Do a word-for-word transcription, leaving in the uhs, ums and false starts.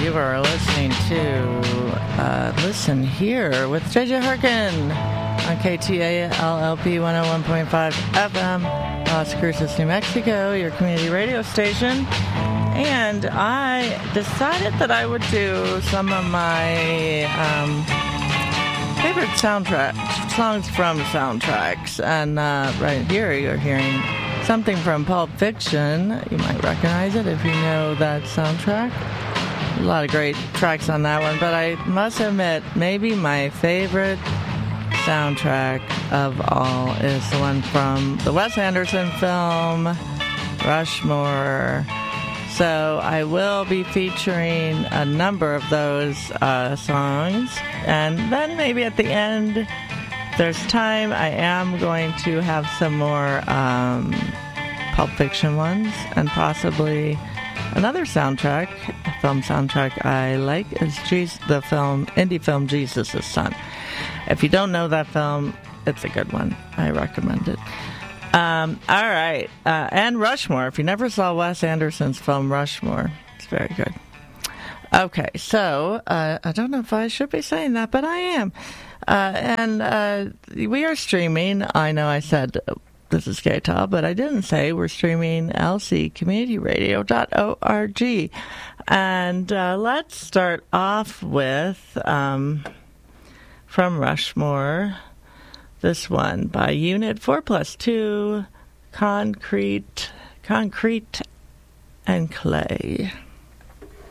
You are listening to uh, Listen Here with J J Harkin on K T A L L P one oh one point five F M, Las Cruces, New Mexico, your community radio station. And I decided that I would do some of my um, favorite soundtrack songs from soundtracks. And uh, right here you're hearing something from Pulp Fiction. You might recognize it if you know that soundtrack. A lot of great tracks on that one, but I must admit, maybe my favorite soundtrack of all is the one from the Wes Anderson film, Rushmore. So I will be featuring a number of those uh, songs, and then maybe at the end, if there's time, I am going to have some more um, Pulp Fiction ones, and possibly another soundtrack, a film soundtrack I like, is Jesus, the film, indie film Jesus' Son. If you don't know that film, it's a good one. I recommend it. Um, all right. Uh, and Rushmore. If you never saw Wes Anderson's film Rushmore, it's very good. Okay, so uh, I don't know if I should be saying that, but I am. Uh, and uh, we are streaming. I know I said this is K T A L, but I didn't say we're streaming L C community radio dot org. And uh, let's start off with, um, from Rushmore, this one by Unit four plus two, Concrete, Concrete and Clay.